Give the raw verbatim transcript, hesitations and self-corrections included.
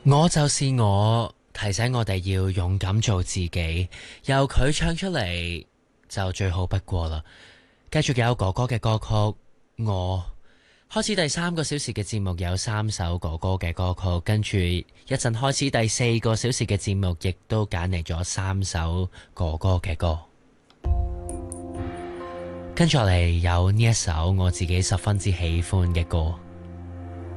我就是我，提醒我哋要勇敢做自己，由佢唱出嚟就最好不過啦。繼續有哥哥嘅歌曲，我開始第三個小時嘅節目有三首哥哥嘅歌曲，跟住一陣開始第四個小時嘅節目，亦都揀嚟咗三首哥哥嘅歌。跟住落嚟有呢一首我自己十分之喜歡嘅歌。